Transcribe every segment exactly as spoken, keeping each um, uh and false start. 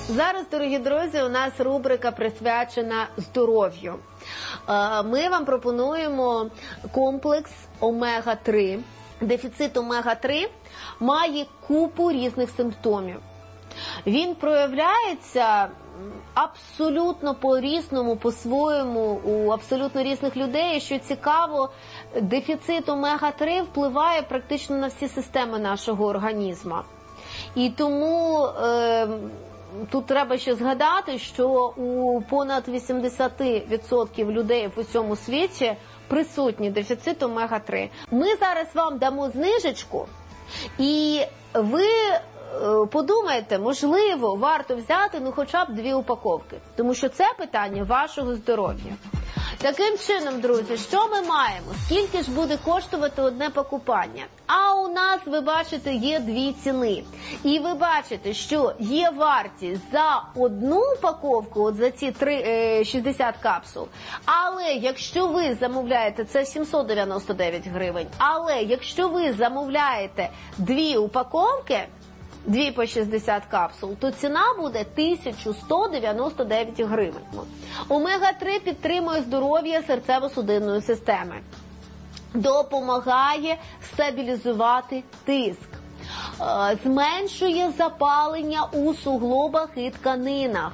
Зараз, дорогі друзі, у нас рубрика присвячена здоров'ю. Ми вам пропонуємо комплекс омега три. Дефіцит омега три має купу різних симптомів. Він проявляється абсолютно по-різному, по-своєму, у абсолютно різних людей. І що цікаво, дефіцит омега три впливає практично на всі системи нашого організму. І тому е, тут треба ще згадати, що у понад вісімдесят відсотків людей в усьому світі присутній дефіцит омега три. Ми зараз вам дамо знижечку, і ви подумайте, можливо, варто взяти ну хоча б дві упаковки, тому що це питання вашого здоров'я. Таким чином, друзі, що ми маємо? Скільки ж буде коштувати одне пакування? А у нас, ви бачите, є дві ціни. І ви бачите, що є вартість за одну упаковку, от за ці шістдесят капсул. Але якщо ви замовляєте, це сімсот дев'яносто дев'ять гривень. Але якщо ви замовляєте дві упаковки, дві по шістдесят капсул, то ціна буде тисяча сто дев'яносто дев'ять гривень. омега три підтримує здоров'я серцево-судинної системи, допомагає стабілізувати тиск, зменшує запалення у суглобах і тканинах,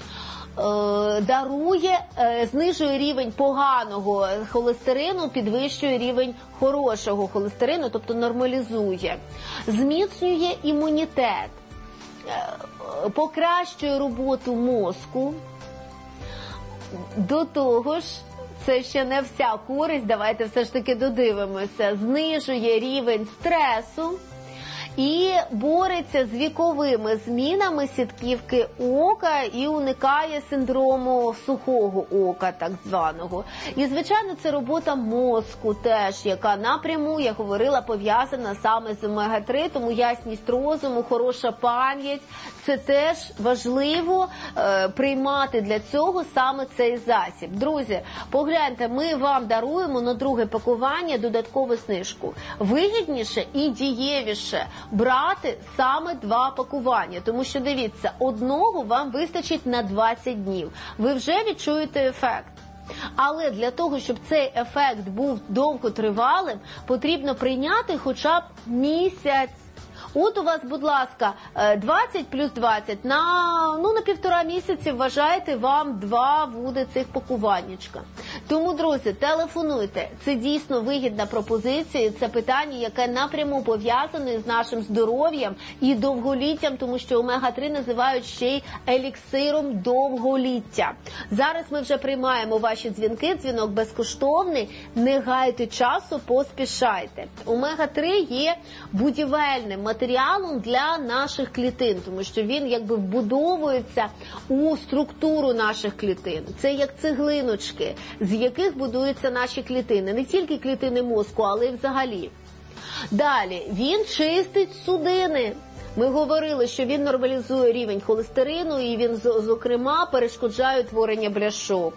дарує, знижує рівень поганого холестерину, підвищує рівень хорошого холестерину, тобто нормалізує, зміцнює імунітет, покращує роботу мозку. До того ж, це ще не вся користь, давайте все ж таки додивимося, знижує рівень стресу і бореться з віковими змінами сітківки ока і уникає синдрому сухого ока, так званого. І, звичайно, це робота мозку теж, яка напряму, я говорила, пов'язана саме з омега три, тому ясність розуму, хороша пам'ять. Це теж важливо е, приймати для цього саме цей засіб. Друзі, погляньте, ми вам даруємо на друге пакування додаткову знижку. Вигідніше і дієвіше брати саме два пакування, тому що, дивіться, одного вам вистачить на двадцять днів. Ви вже відчуєте ефект. Але для того, щоб цей ефект був довготривалим, потрібно прийняти хоча б місяць. От у вас, будь ласка, двадцять плюс двадцять, на, ну, на півтора місяці, вважайте, вам два буде цих пакуваннячка. Тому, друзі, телефонуйте. Це дійсно вигідна пропозиція, це питання, яке напряму пов'язане з нашим здоров'ям і довголіттям, тому що омега три називають ще й еліксиром довголіття. Зараз ми вже приймаємо ваші дзвінки, дзвінок безкоштовний, не гайте часу, поспішайте. омега три є будівельним матеріалом для наших клітин, тому що він якби вбудовується у структуру наших клітин. Це як цеглиночки, з яких будуються наші клітини. Не тільки клітини мозку, але й взагалі. Далі, він чистить судини. Ми говорили, що він нормалізує рівень холестерину і він, зокрема, перешкоджає утворення бляшок.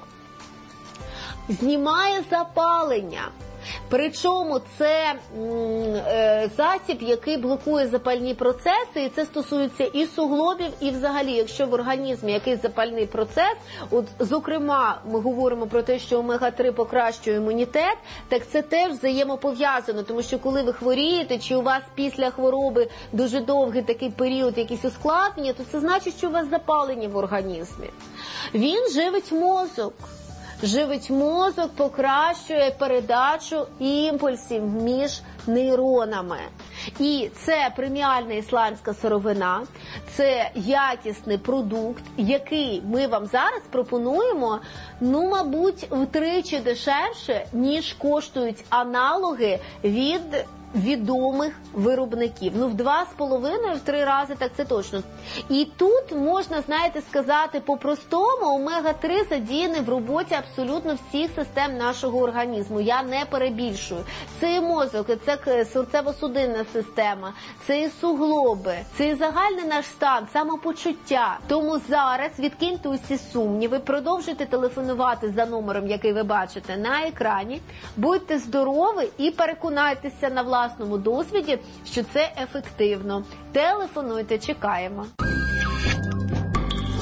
Знімає запалення. Причому це е, засіб, який блокує запальні процеси, і це стосується і суглобів, і взагалі, якщо в організмі якийсь запальний процес, от, зокрема, ми говоримо про те, що омега три покращує імунітет, так це теж взаємопов'язано, тому що коли ви хворієте, чи у вас після хвороби дуже довгий такий період, якісь ускладнення, то це значить, що у вас запалення в організмі. Він живить мозок. Живить мозок, покращує передачу імпульсів між нейронами. І це преміальна ісландська сировина, це якісний продукт, який ми вам зараз пропонуємо, ну, мабуть, втричі дешевше, ніж коштують аналоги від відомих виробників. Ну, в два з половиною, в три рази, так це точно. І тут можна, знаєте, сказати по-простому, омега три задіяний в роботі абсолютно всіх систем нашого організму. Я не перебільшую. Це і мозок, це серцево-судинна система, це і суглоби, це і загальний наш стан, самопочуття. Тому зараз відкиньте усі сумніви, продовжуйте телефонувати за номером, який ви бачите на екрані, будьте здорові і переконайтеся на власному досвіді, що це ефективно. Телефонуйте, чекаємо.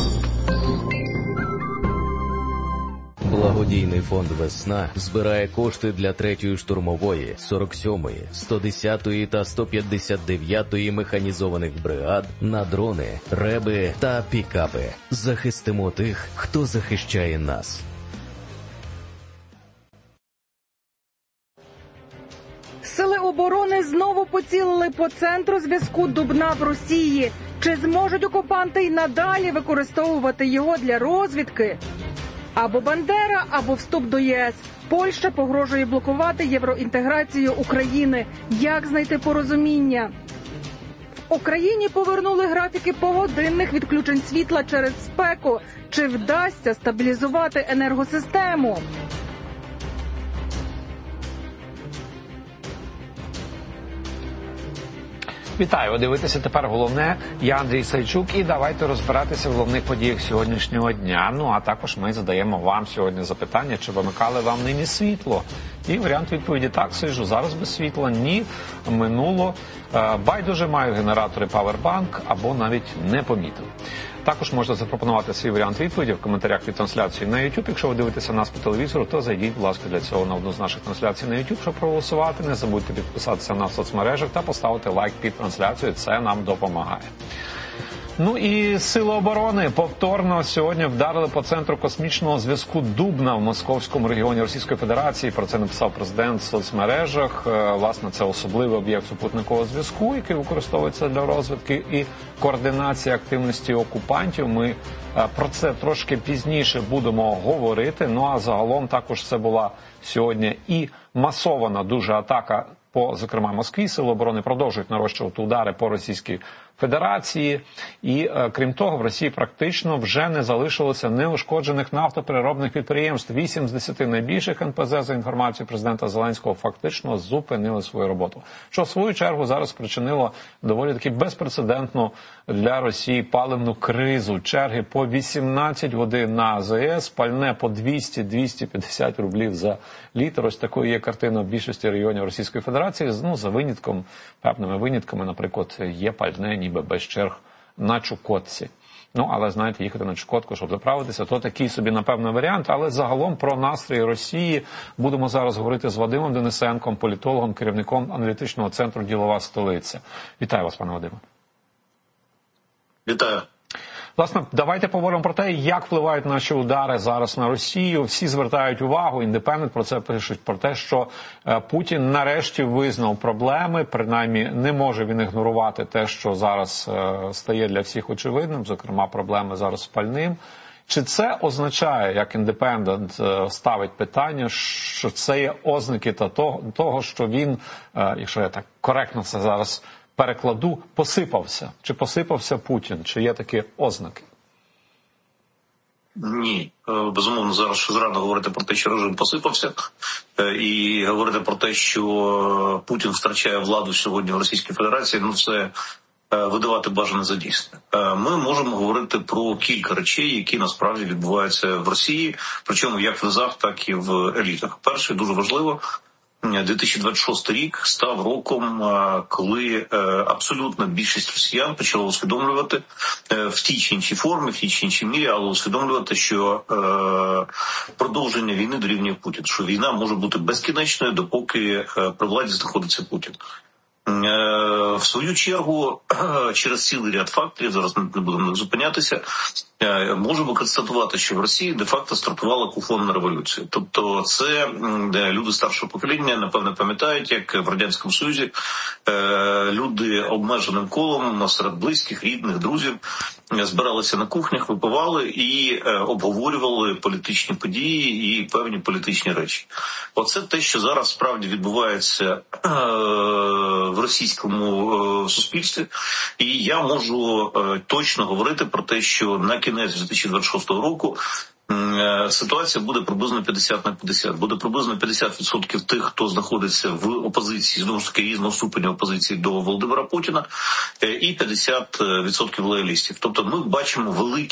Благодійний фонд «Весна» збирає кошти для третьої штурмової, сорок сьомої, сто десятої та сто п'ятдесят дев'ятої механізованих бригад на дрони, реби та пікапи. Захистимо тих, хто захищає нас. Сили оборони знову поцілили по центру зв'язку Дубна в Росії. Чи зможуть окупанти й надалі використовувати його для розвідки? Або Бандера, або вступ до ЄС. Польща погрожує блокувати євроінтеграцію України. Як знайти порозуміння? В Україні повернули графіки погодинних відключень світла через спеку. Чи вдасться стабілізувати енергосистему? Вітаю, ви дивитеся тепер головне. Я Андрій Сайчук і давайте розбиратися в головних подіях сьогоднішнього дня. Ну, а також ми задаємо вам сьогодні запитання, чи вимикали вам нині світло. І варіант відповіді: так, сиджу зараз без світла, ні, минуло. Байдуже маю генератори Powerbank або навіть не помітив. Також можете запропонувати свій варіант відповіді в коментарях під трансляцією на YouTube. Якщо ви дивитеся нас по телевізору, то зайдіть, будь ласка, для цього на одну з наших трансляцій на YouTube, щоб проголосувати. Не забудьте підписатися на соцмережах та поставити лайк під трансляцією. Це нам допомагає. Ну і Сили оборони повторно сьогодні вдарили по центру космічного зв'язку Дубна в Московському регіоні Російської Федерації. Про це написав президент в соцмережах. Власне, це особливий об'єкт супутникового зв'язку, який використовується для розвідки і координації активності окупантів. Ми про це трошки пізніше будемо говорити. Ну а загалом також це була сьогодні і масована дуже атака по, зокрема, Москві. Сили оборони продовжують нарощувати удари по Російській Федерації. І, е, крім того, в Росії практично вже не залишилося неушкоджених нафтопереробних підприємств. Вісім з десяти найбільших ен пе зет, за інформацією президента Зеленського, фактично зупинили свою роботу. Що, в свою чергу, зараз спричинило доволі таки безпрецедентну для Росії паливну кризу. Черги по вісімнадцять годин на а зе ес, пальне по двісті - двісті п'ятдесят рублів за літр. Ось такою є картина в більшості регіонів Російської Федерації. Ну, за винятком, певними винятками, наприклад, є пальне ніби без черг на Чукотці. Ну, але, знаєте, їхати на Чукотку, щоб заправитися, то такий собі, напевно, варіант. Але загалом про настрої Росії будемо зараз говорити з Вадимом Денисенком, політологом, керівником аналітичного центру «Ділова столиця». Вітаю вас, пане Вадиме. Вітаю. Власне, давайте поговоримо про те, як впливають наші удари зараз на Росію. Всі звертають увагу, індепендент про це пишуть, про те, що Путін нарешті визнав проблеми, принаймні не може він ігнорувати те, що зараз стає для всіх очевидним, зокрема проблеми зараз з пальним. Чи це означає, як індепендент ставить питання, що це є ознаки того, що він, якщо я так коректно це зараз перекладу, посипався? Чи посипався Путін? Чи є такі ознаки? Ні. Безумовно, зараз ще зрано говорити про те, що режим посипався, і говорити про те, що Путін втрачає владу сьогодні в Російській Федерації, ну це видавати бажане за дійсне. Ми можемо говорити про кілька речей, які насправді відбуваються в Росії, причому як в низах, так і в елітах. Перше, дуже важливо, дві тисячі двадцять шостий рік став роком, коли абсолютна більшість росіян почала усвідомлювати в тій чи іншій формі, в тій чи іншій мірі, але усвідомлювати, що продовження війни дорівнює Путін, що війна може бути безкінечною, допоки при владі знаходиться Путін. В свою чергу, через цілий ряд факторів, зараз не будемо зупинятися, можемо констатувати, що в Росії де-факто стартувала кухонна революція. Тобто це люди старшого покоління, напевно, пам'ятають, як в Радянському Союзі люди обмеженим колом серед близьких, рідних, друзів збиралися на кухнях, випивали і обговорювали політичні події і певні політичні речі. Оце те, що зараз справді відбувається в російському суспільстві. І я можу точно говорити про те, що на кінець дві тисячі двадцять шостого року ситуація буде приблизно п'ятдесят на п'ятдесят. Буде приблизно п'ятдесят відсотків тих, хто знаходиться в опозиції, знову ж таки, різного ступеня опозиції до Володимира Путіна, і п'ятдесят відсотків лоялістів. Тобто ми бачимо великі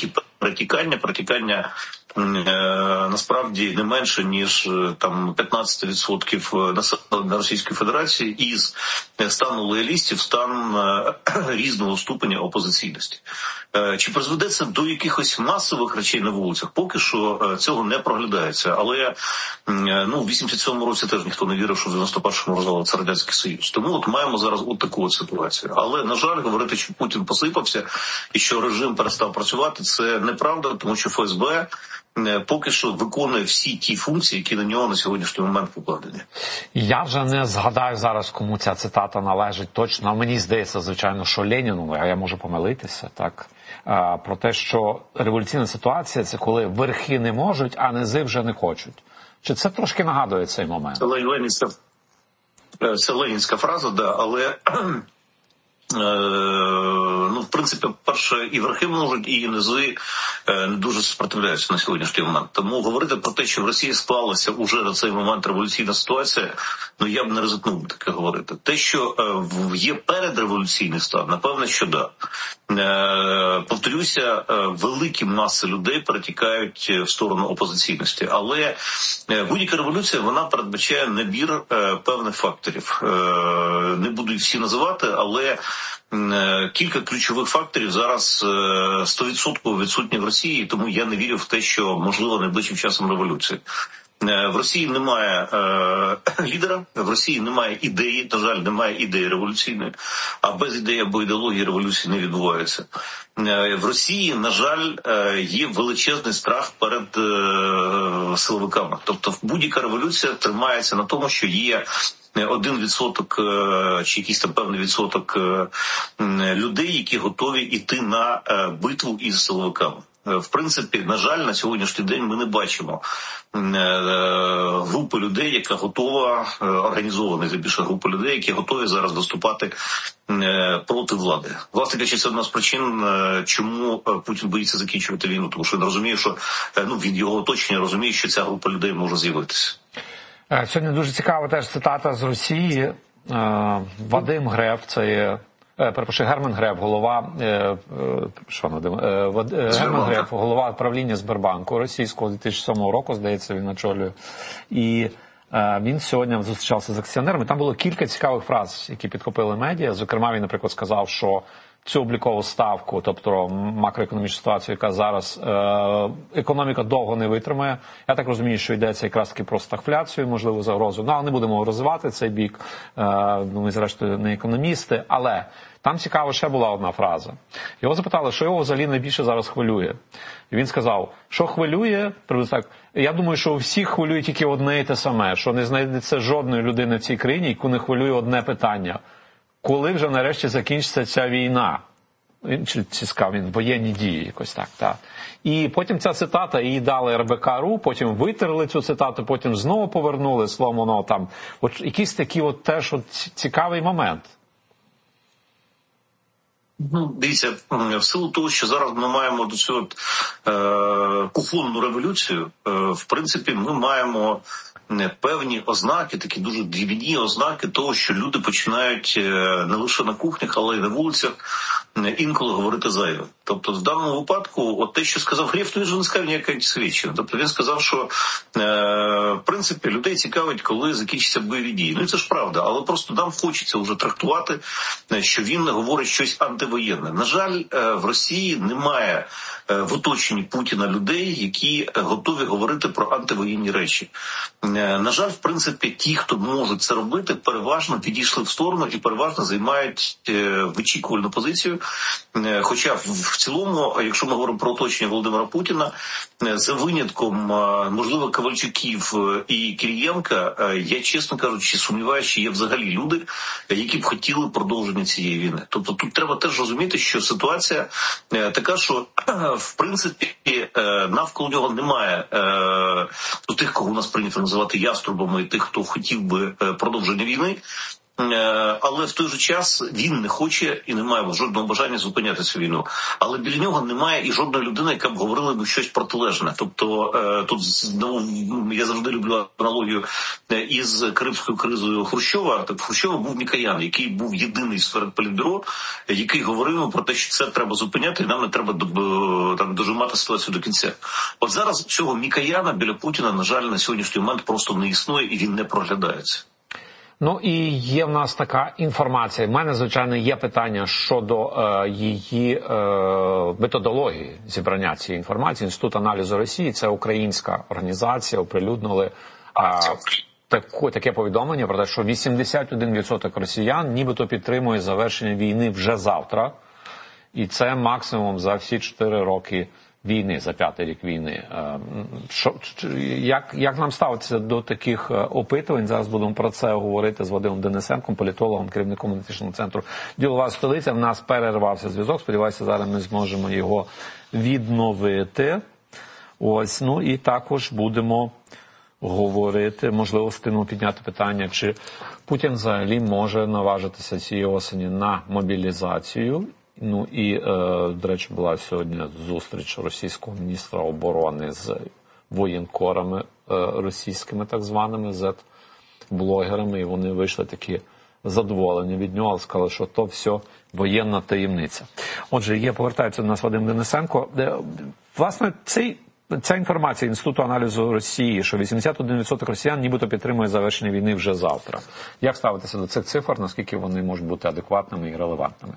перетікання, перетікання насправді не менше, ніж там п'ятнадцять відсотків населення Російської Федерації із стану лоялістів в стан різного ступеня опозиційності. Чи призведе це до якихось масових речей на вулицях? Поки що цього не проглядається. Але ну, в вісімдесят сьомому році теж ніхто не вірив, що в дев'яносто першому розвалиться Радянський Союз. Тому от маємо зараз от таку от ситуацію. Але, на жаль, говорити, що Путін посипався і що режим перестав працювати, це неправда, тому що ФСБ поки що виконує всі ті функції, які на нього на сьогоднішній момент покладені. Я вже не згадаю зараз, кому ця цитата належить точно. Мені здається, звичайно, що Леніну, а я можу помилитися, так, про те, що революційна ситуація – це коли верхи не можуть, а низи вже не хочуть. Чи це трошки нагадує цей момент? Це ленінська, це ленінська фраза, да, але... Ну, в принципі, перше, і верхи можуть, і низи не дуже сопротивляються на сьогоднішній момент. Тому говорити про те, що в Росії склалася уже на цей момент революційна ситуація, ну я б не ризикнув таке говорити. Те, що є передреволюційний стан, напевно, що да. Повторюся, великі маси людей перетікають в сторону опозиційності. Але будь-яка революція, вона передбачає набір певних факторів. Не буду їх всі називати, але кілька ключових факторів зараз сто відсотків відсутні в Росії, тому я не вірю в те, що можливо найближчим часом революція. В Росії немає е, лідера, в Росії немає ідеї, на жаль, немає ідеї революційної, а без ідеї або ідеології революції не відбувається. Е, в Росії, на жаль, е, є величезний страх перед е, силовиками. Тобто будь-яка революція тримається на тому, що є один відсоток чи якийсь там певний відсоток людей, які готові йти на битву із силовиками. В принципі, на жаль, на сьогоднішній день ми не бачимо групи людей, яка готова, організовані більше групи людей, які готові зараз доступати проти влади. Власне кажучи, це одна з причин, чому Путін боїться закінчувати війну, тому що він розуміє, що ну, він його оточення розуміє, що ця група людей може з'явитися. Сьогодні дуже цікава теж цитата з Росії. Вадим Греф, це є, перепрошую, Герман Греф, голова, що Вадим, Герман Греф, голова правління Сбербанку російського дві тисячі сьомого року, здається, він очолює. І він сьогодні зустрічався з акціонерами. Там було кілька цікавих фраз, які підхопили медіа. Зокрема, він, наприклад, сказав, що цю облікову ставку, тобто макроекономічну ситуацію, яка зараз е, економіка довго не витримає. Я так розумію, що йдеться якраз таки про стагфляцію, можливо, загрозу. Ну, але не будемо розвивати цей бік. Е, ми, зрештою, не економісти. Але там цікаво ще була одна фраза. Його запитали, що його взагалі найбільше зараз хвилює. І він сказав, що хвилює, так, я думаю, що у всіх хвилює тільки одне і те саме, що не знайдеться жодної людини в цій країні, яку не хвилює одне питання. Коли вже нарешті закінчиться ця війна? Чи, чи сказав він, воєнні дії, якось так, так. І потім ця цитата, її дали ер бе ка точка ру, потім витерли цю цитату, потім знову повернули, словом, воно там. От якийсь такий от теж от цікавий момент. Ну, дивіться, в силу того, що зараз ми маємо до цього е, кухонну революцію, е, в принципі, ми маємо певні ознаки, такі дуже дрібні ознаки того, що люди починають не лише на кухнях, але й на вулицях інколи говорити зайве. Тобто в даному випадку, от те, що сказав Греф, він же не сказав ніяке антисовєтщина. Тобто він сказав, що в принципі людей цікавить, коли закінчаться бойові дії. Ну і це ж правда, але просто нам хочеться вже трактувати, що він не говорить щось антивоєнне. На жаль, в Росії немає в оточенні Путіна людей, які готові говорити про антивоєнні речі. На жаль, в принципі, ті, хто можуть це робити, переважно підійшли в сторону і переважно займають вичікувальну позицію. Хоча в цілому, якщо ми говоримо про оточення Володимира Путіна, за винятком, можливо, Ковальчуків і Кирієнка, я, чесно кажучи, сумніваюся, що є взагалі люди, які б хотіли продовження цієї війни. Тобто тут треба теж розуміти, що ситуація така, що, в принципі, навколо нього немає тих, кого у нас прийнято називати яструбами, і тих, хто хотів би продовження війни. Але в той же час він не хоче і не має жодного бажання зупиняти цю війну. Але біля нього немає і жодної людини, яка б говорила б щось протилежне. Тобто тут ну, я завжди люблю аналогію із Кримською кризою Хрущова. Так Хрущова був Мікоян, який був єдиний серед політбюро, який говорив про те, що це треба зупиняти, і нам не треба там дожимати ситуацію до кінця. От зараз цього Мікояна біля Путіна, на жаль, на сьогоднішній момент просто не існує і він не проглядається. Ну і є в нас така інформація. У мене, звичайно, є питання щодо е, її е, методології зібрання цієї інформації. Інститут аналізу Росії – це українська організація, оприлюднили е, таку, таке повідомлення про те, що вісімдесят один відсоток росіян нібито підтримує завершення війни вже завтра. І це максимум за всі чотири роки війни, за п'ятий рік війни. Що, як, як нам ставитися до таких опитувань? Зараз будемо про це говорити з Вадимом Денисенком, політологом, керівником аналітичного центру «Ділова столиця». В нас перервався зв'язок. Сподіваюся, зараз ми зможемо його відновити. Ось, ну і також будемо говорити, можливо, встигнемо підняти питання, чи Путін взагалі може наважитися цієї осені на мобілізацію. Ну і, е, до речі, була сьогодні зустріч російського міністра оборони з воєнкорами е, російськими, так званими, зет-блогерами, і вони вийшли такі задоволені від нього, сказали, що то все воєнна таємниця. Отже, є, повертається до нас Вадим Денисенко. Е, власне, цей Ця інформація Інституту аналізу Росії, що вісімдесят один відсоток росіян нібито підтримує завершення війни вже завтра. Як ставитися до цих цифр, наскільки вони можуть бути адекватними і релевантними?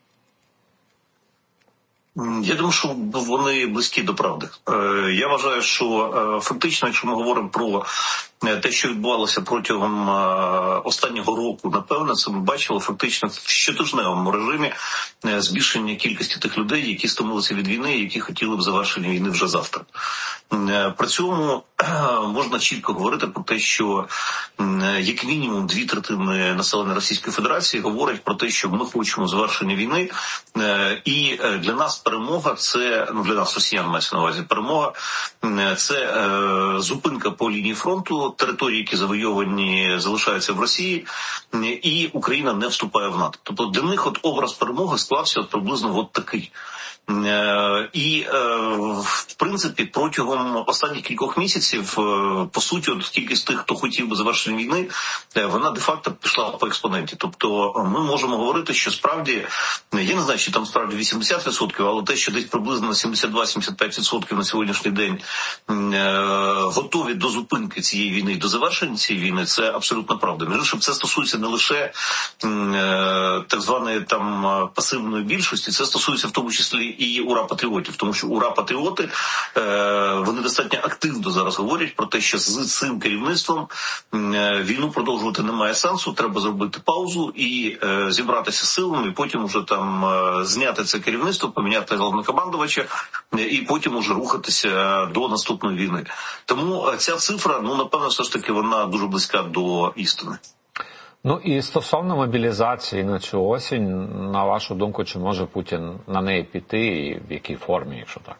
Я думаю, що вони близькі до правди. Я вважаю, що фактично, якщо ми говоримо про те, що відбувалося протягом останнього року, напевно, це ми бачили фактично в щотижневому режимі збільшення кількості тих людей, які стомилися від війни, які хотіли б завершення війни вже завтра. При цьому можна чітко говорити про те, що як мінімум дві третини населення Російської Федерації говорять про те, що ми хочемо завершення війни, і для нас перемога – це, ну для нас, росіян мається на увазі, перемога – це зупинка по лінії фронту, території, які завойовані, залишаються в Росії, і Україна не вступає в НАТО. Тобто для них от образ перемоги склався от приблизно от такий. І, в принципі, протягом останніх кількох місяців, по суті, от кількість тих, хто хотів би завершення війни, вона де-факто пішла по експоненті. Тобто ми можемо говорити, що справді, я не знаю, чи там справді вісімдесят відсотків, але те, що десь приблизно сімдесят два - сімдесят п'ять відсотків на сьогоднішній день готові до зупинки цієї війни, до завершення цієї війни, це абсолютно правда. Між іншим, це стосується не лише так званої там пасивної більшості, це стосується в тому числі і ура-патріотів, тому що ура-патріоти, е, вони достатньо активно зараз говорять про те, що з цим керівництвом е, війну продовжувати немає сенсу, треба зробити паузу і е, зібратися силами, і потім уже там е, зняти це керівництво, поміняти головнокомандувача, е, і потім уже рухатися до наступної війни. Тому ця цифра, ну, напевно, все ж таки вона дуже близька до істини. Ну і стосовно мобілізації на цю осінь, на вашу думку, чи може Путін на неї піти і в якій формі, якщо так?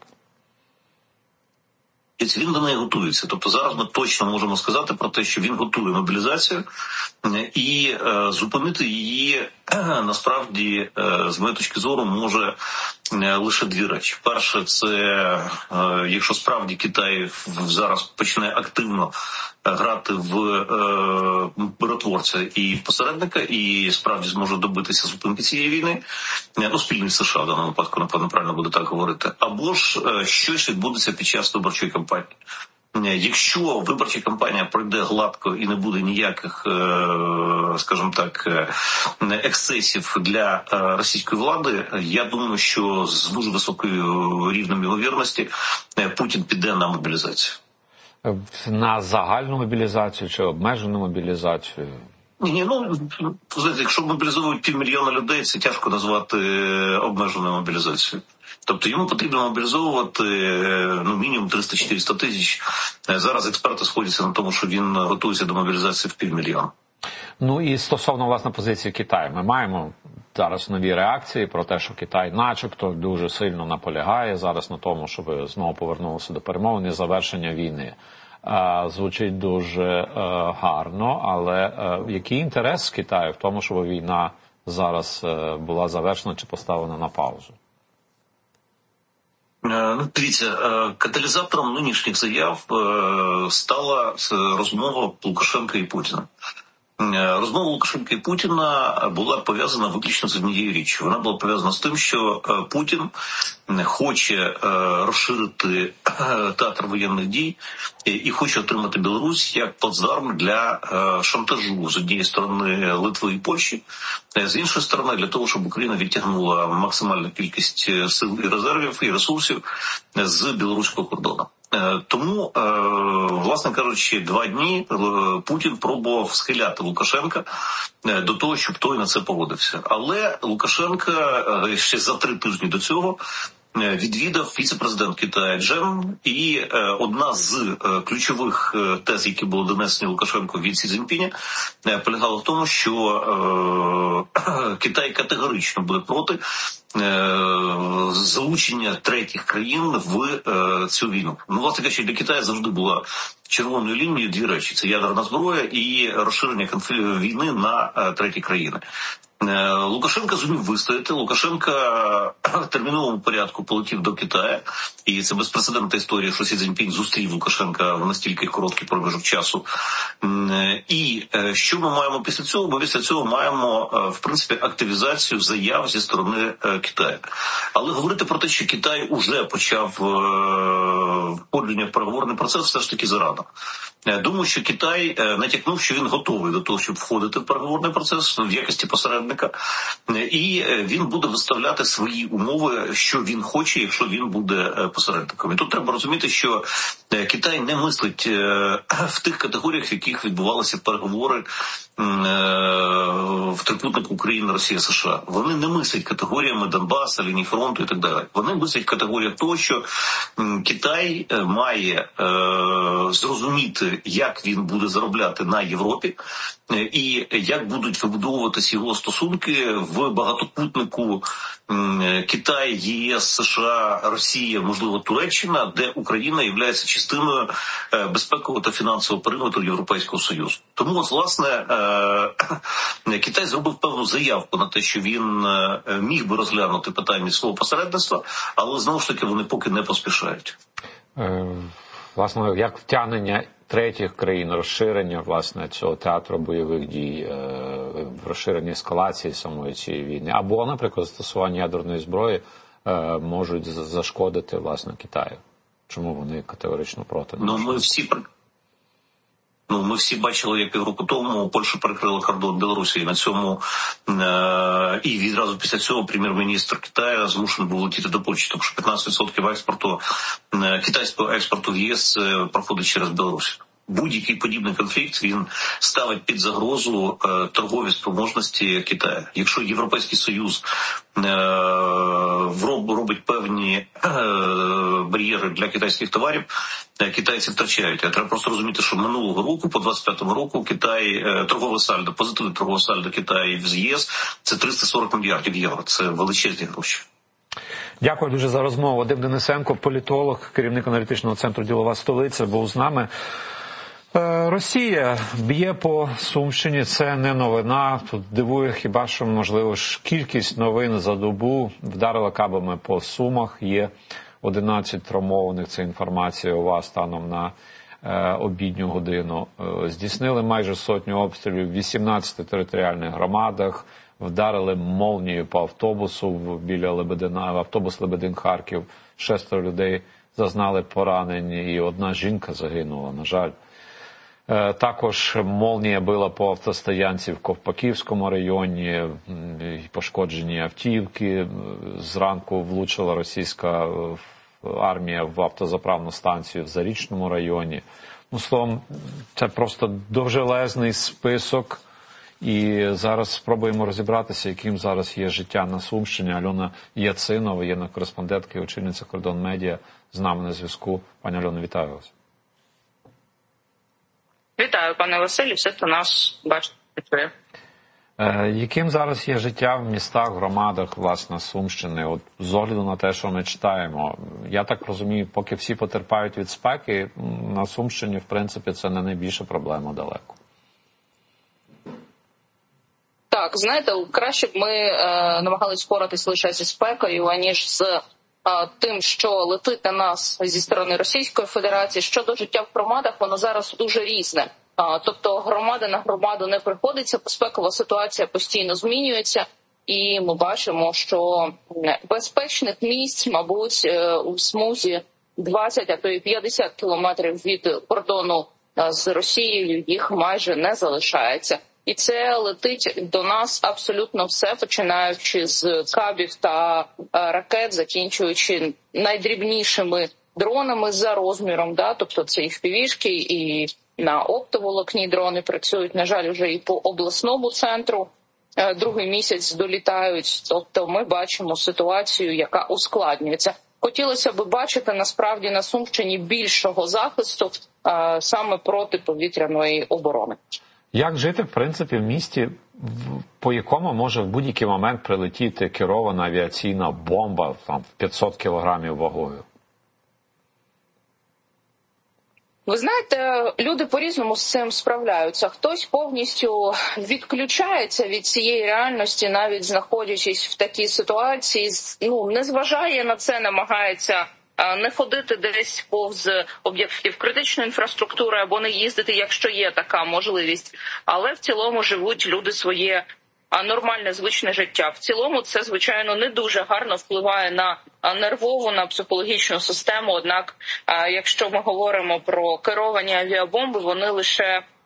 Він до неї готується. Тобто зараз ми точно можемо сказати про те, що він готує мобілізацію, і е, зупинити її е, насправді, е, з моєї точки зору, може е, лише дві речі. Перше, це е, якщо справді Китай зараз почне активно грати в е, миротворця і в посередника, і справді зможе добитися зупинки цієї війни, ну, спільно з США в даному випадку, напевно, правильно буде так говорити, або ж е, щось відбудеться під час виборчої кампанії. Якщо виборча кампанія пройде гладко і не буде ніяких, скажімо так, ексцесів для російської влади, я думаю, що з дуже високою рівнем ймовірності Путін піде на мобілізацію. На загальну мобілізацію чи обмежену мобілізацію? Ні, ні, ну, знаєте, якщо мобілізують півмільйона людей, це тяжко назвати обмеженою мобілізацією. Тобто йому потрібно мобілізовувати, ну, мінімум триста-чотириста тисяч. Зараз експерти сходяться на тому, що він готується до мобілізації в півмільйона. Ну і стосовно, власне, позиції Китаю. Ми маємо зараз нові реакції про те, що Китай начебто дуже сильно наполягає зараз на тому, щоб знову повернулося до перемовин і завершення війни. звучить дуже гарно, але який інтерес Китаю в тому, щоб війна зараз була завершена чи поставлена на паузу? Ну, дивіться, каталізатором нинішніх заяв стала розмова Лукашенка і Путіна. Розмова Лукашенка і Путіна була пов'язана виключно з однією річчю. Вона була пов'язана з тим, що Путін хоче розширити театр воєнних дій і хоче отримати Білорусь як плацдарм для шантажу з однієї сторони Литви і Польщі, з іншої сторони для того, щоб Україна відтягнула максимальну кількість сил і резервів і ресурсів з білоруського кордону. Тому, власне кажучи, два дні Путін пробував схиляти Лукашенка до того, щоб той на це погодився. Але Лукашенка ще за три тижні до цього відвідав віце-президент Китаю Джен, і одна з ключових тез, які були донесені Лукашенку від Сі Цзіньпіня, полягала в тому, що Китай категорично буде проти залучення третіх країн в цю війну. Ну, власне кажучи, для Китаю завжди була червоною лінією дві речі. Це ядерна зброя і розширення конфлікту війни на треті країни. Лукашенко зумів вистояти. Лукашенко в терміновому порядку полетів до Китаю. І це безпрецедентна історія, що Сі Цзіньпінь зустрів Лукашенка в настільки короткий проміжок часу. І що ми маємо після цього? Бо після цього маємо, в принципі, активізацію заяв зі сторони Китаю. Але говорити про те, що Китай уже почав входження в переговорний процес, все ж таки зарано. Думаю, що Китай натякнув, що він готовий до того, щоб входити в переговорний процес в якості посередника, і він буде виставляти свої умови, що він хоче, якщо він буде посередником. І тут треба розуміти, що Китай не мислить в тих категоріях, в яких відбувалися переговори в трикутнику Україна, Росія, США. Вони не мислять категоріями Донбаса, лінії фронту і так далі. Вони мислять категоріях того, що Китай має зрозуміти, як він буде заробляти на Європі, і як будуть вибудовуватися його стосунки в багатокутнику Китай, ЄС, США, Росія, можливо, Туреччина, де Україна є частиною безпекового та фінансового периметру Європейського Союзу. Тому, ось, власне, Китай зробив певну заявку на те, що він міг би розглянути питання свого посередництва, але, знову ж таки, вони поки не поспішають. Власне, як втягнення третіх країн, розширення, власне, цього театру бойових дій, розширення ескалації самої цієї війни, або, наприклад, застосування ядерної зброї можуть зашкодити, власне, Китаю? Чому вони категорично проти? Ну, ми всі... Ну, ми всі бачили, як півроку тому Польща перекрила кордон Білорусі. І на цьому е- і відразу після цього прем'єр-міністр Китаю змушений був летіти до Польщі, тому що п'ятнадцять відсотків експорту е- китайського експорту в ЄС е- проходить через Білорусь. Будь-який подібний конфлікт, він ставить під загрозу е, торгові спроможності Китаю. Якщо Європейський Союз е, робить певні е, бар'єри для китайських товарів, е, китайці втрачають. А треба просто розуміти, що минулого року, по двадцять п'ятому року, Китай, е, торгове сальдо, позитивне торгове сальдо Китаю з ЄС – це триста сорок мільярдів євро. Це величезні гроші. Дякую дуже за розмову. Вадим Денисенко, політолог, керівник аналітичного центру «Ділова столиця», був з нами. Росія б'є по Сумщині, це не новина. Тут дивує хіба що, можливо, ж кількість новин за добу. Вдарила кабами по Сумах, є одинадцять травмованих, це інформація у вас станом на е, обідню годину. Е, здійснили майже сотню обстрілів в вісімнадцяти територіальних громадах, вдарили молнією по автобусу біля Лебедина, автобус Лебедин-Харків, шестеро людей зазнали поранень і одна жінка загинула, на жаль. Також молнія била по автостоянці в Ковпаківському районі, пошкоджені автівки. Зранку влучила російська армія в автозаправну станцію в Зарічному районі. Ну, словом, це просто довжелезний список. І зараз спробуємо розібратися, яким зараз є життя на Сумщині. Альона Яцинова, воєнна кореспондентка і очільниця «Кордон Медіа», з нами на зв'язку. Пані Альоно, вітаю вас. Вітаю, пане Василю, все, хто нас бачить, працює. Е, яким зараз є життя в містах, громадах, власне, Сумщини? От з огляду на те, що ми читаємо, я так розумію, поки всі потерпають від спеки, на Сумщині, в принципі, це не найбільша проблема далеко. Так, знаєте, краще б ми е, намагалися впоратись лише зі спекою, аніж з е, тим, що летить на нас зі сторони Російської Федерації. Щодо життя в громадах, воно зараз дуже різне. А, тобто громада на громаду не приходиться, безпекова ситуація постійно змінюється, і ми бачимо, що безпечних місць, мабуть, у смузі двадцять, а то й п'ятдесят кілометрів від кордону з Росією їх майже не залишається. І це летить до нас абсолютно все, починаючи з кабів та ракет, закінчуючи найдрібнішими дронами за розміром, да, тобто це і впівішки, і на оптоволокні дрони працюють, на жаль, вже і по обласному центру. Другий місяць долітають, тобто ми бачимо ситуацію, яка ускладнюється. Хотілося б бачити, насправді, на Сумщині більшого захисту а, саме протиповітряної оборони. Як жити, в принципі, в місті, по якому може в будь-який момент прилетіти керована авіаційна бомба там, в п'ятсот кілограмів вагою? Ви знаєте, люди по-різному з цим справляються. Хтось повністю відключається від цієї реальності, навіть знаходячись в такій ситуації, ну, не зважає на це, намагається не ходити десь повз об'єктів критичної інфраструктури або не їздити, якщо є така можливість. Але в цілому живуть люди своє нормальне, звичне життя. В цілому це, звичайно, не дуже гарно впливає на нервову, на психологічну систему. Однак, якщо ми говоримо про керовані авіабомби, вони лише